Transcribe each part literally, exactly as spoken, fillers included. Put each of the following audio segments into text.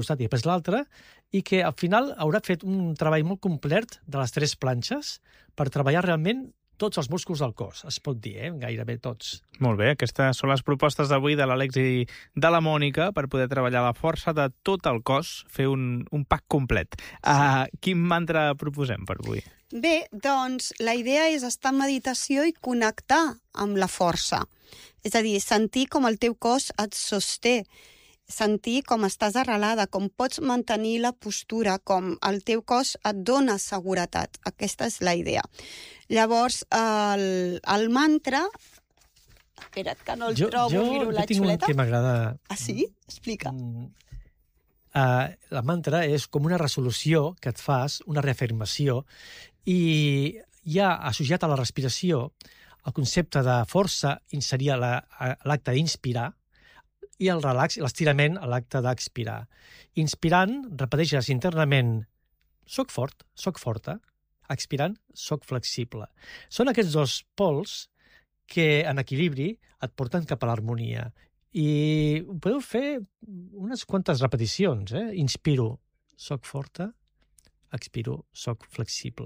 costat i després l'altre, i que al final haurà fet un treball molt complet de les tres planxes per treballar realment tots els músculs del cos, es pot dir, eh? Gairebé tots. Molt bé, aquestes són les propostes d'avui de l'Àlex i de la Mònica per poder treballar la força de tot el cos, fer un, un pack complet. Uh, quin mantra proposem per avui? Bé, doncs la idea és estar en meditació i connectar amb la força. És a dir, sentir com el teu cos et sosté, sentir com estàs arrelada, com pots mantenir la postura, com el teu cos et dona seguretat. Aquesta és la idea. Llavors, el, el mantra... Espera't, que no el jo, trobo, jo, miro jo la tinc xuleta. un que m'agrada... Ah, sí? Explica. Mm, uh, la mantra és com una resolució que et fas, una reafirmació, i ja associat a la respiració, el concepte de força seria l'acte d'inspirar, i el relax, l'estirament, a l'acte d'expirar. Inspirant, repeteixes internament, soc fort, soc forta. Expirant, soc flexible. Són aquests dos pols que, en equilibri, et porten cap a l'harmonia. I podeu fer unes quantes repeticions. Eh? Inspiro, soc forta. Expiro, soc flexible.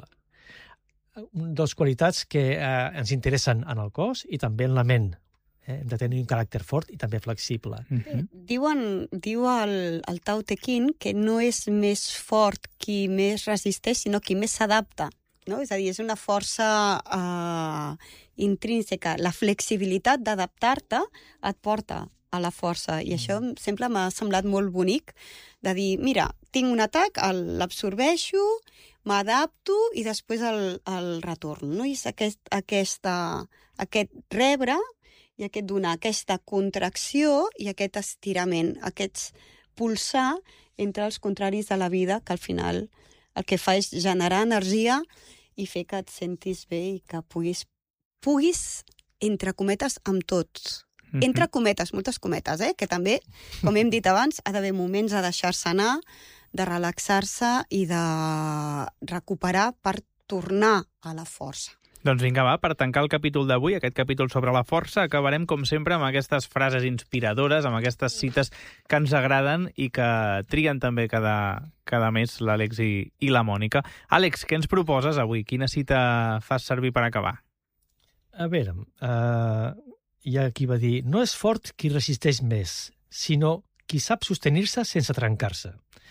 Dos qualitats que eh, ens interessen en el cos i també en la ment. Eh? Hem de tenir un caràcter fort i també flexible. Mm-hmm. Diuen, diu el, el Tao Te Ching que no és més fort qui més resisteix, sinó qui més s'adapta. No? És a dir, és una força uh, intrínseca. La flexibilitat d'adaptar-te et porta a la força. I això sempre m'ha semblat molt bonic, de dir, mira, tinc un atac, l'absorbeixo, m'adapto i després el, el retorno. No? I és aquest, aquesta, aquest rebre i aquest donar, aquesta contracció i aquest estirament, aquests pulsar entre els contraris de la vida, que al final el que fa és generar energia i fer que et sentis bé i que puguis, puguis entre cometes, amb tots. Mm-hmm. Entre cometes, moltes cometes, eh? Que també, com hem dit abans, ha d'haver moments a deixar-se anar, de relaxar-se i de recuperar per tornar a la força. Doncs vinga, va, per tancar el capítol d'avui, aquest capítol sobre la força, acabarem, com sempre, amb aquestes frases inspiradores, amb aquestes cites que ens agraden i que trien també cada, cada mes l'Àlex i, i la Mònica. Àlex, què ens proposes avui? Quina cita fas servir per acabar? A veure, uh, hi ha qui va dir, no és fort qui resisteix més, sinó qui sap sostenir-se sense trencar-se.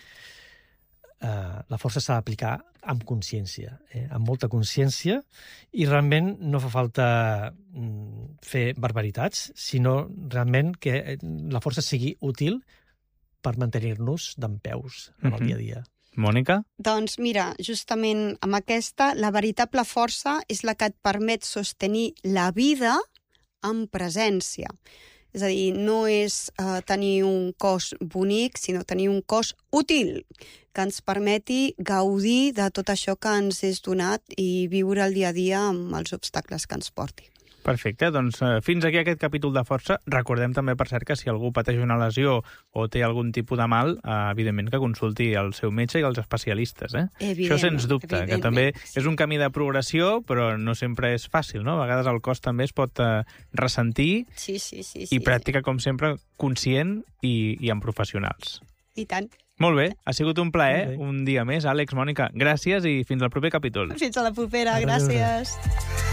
Uh, la força s'ha d'aplicar amb consciència, eh? amb molta consciència, i realment no fa falta mm, fer barbaritats, sinó realment que la força sigui útil per mantenir-nos dempeus en el dia a dia. Mònica? Doncs mira, justament amb aquesta, la veritable força és la que et permet sostenir la vida amb presència. És a dir, no és uh, tenir un cos bonic, sinó tenir un cos útil, que ens permeti gaudir de tot això que ens és donat i viure el dia a dia amb els obstacles que ens porti. Perfecte, doncs eh, fins aquí aquest capítol de força. Recordem també, per cert, que si algú pateix una lesió o té algun tipus de mal, eh, evidentment que consulti el seu metge i els especialistes. Eh? Això sens dubte, que també és un camí de progressió, però no sempre és fàcil, no? A vegades el cos també es pot eh, ressentir sí, sí, sí, sí, i pràctica, com sempre, conscient i, i amb professionals. I tant. Molt bé, ha sigut un plaer, un dia més. Àlex, Mònica, gràcies i fins al proper capítol. Fins a la propera, gràcies.